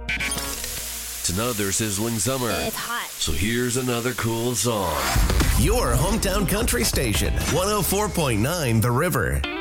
It's another sizzling summer. It's hot. So here's another cool song. Your hometown country station, 104.9 The River.